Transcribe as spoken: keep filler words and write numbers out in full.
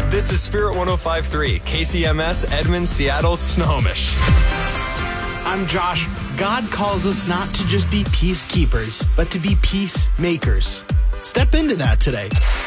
This is Spirit one oh five point three, K C M S, Edmond, Seattle, Snohomish. I'm Josh. God calls us not to just be peacekeepers, but to be peacemakers. Step into that today.